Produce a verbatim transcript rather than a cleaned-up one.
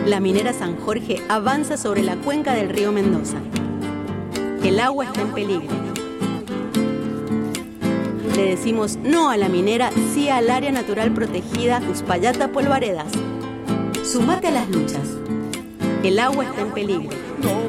La minera San Jorge avanza sobre la cuenca del río Mendoza. El agua está en peligro. Le decimos no a la minera, sí al área natural protegida Uspallata-Polvaredas. Sumate a las luchas. El agua está en peligro.